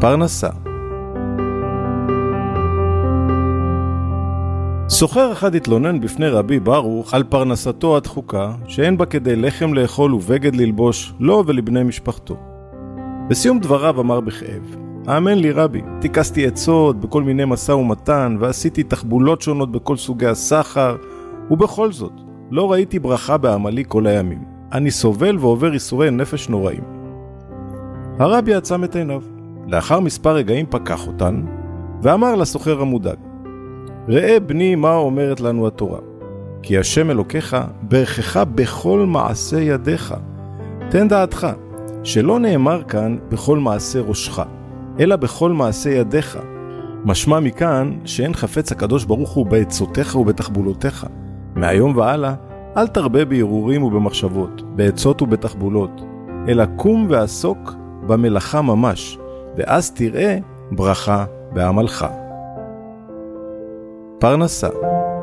פרנסה. סוחר אחד התלונן בפני רבי ברוך על פרנסתו הדחוקה, שאין בה כדי לחם לאכול ובגד ללבוש, לו ולבני משפחתו. בסיום דבריו אמר בכאב, האמן לי רבי, תיקסתי עצות בכל מיני משא ומתן, ועשיתי תחבולות שונות בכל סוגי הסחר, ובכל זאת, לא ראיתי ברכה בעמלי כל הימים. אני סובל ועובר איסורי נפש נוראים. הרבי עצם את עיניו. לאחר מספר רגעים פקח אותן, ואמר לסוחר המודאג, ראה בני מה אומרת לנו התורה, כי השם אלוקיך ברכך בכל מעשה ידיך. תן דעתך, שלא נאמר כאן בכל מעשה ראשך, אלא בכל מעשה ידיך. משמע מכאן שאין חפץ הקדוש ברוך הוא בעצותיך ובתחבולותיך. מהיום והלאה, אל תרבה בהרהורים ובמחשבות, בעצות ובתחבולות, אלא קום ועסוק במלאכה ממש, ואז תראה ברכה בעמלך. פרנסה.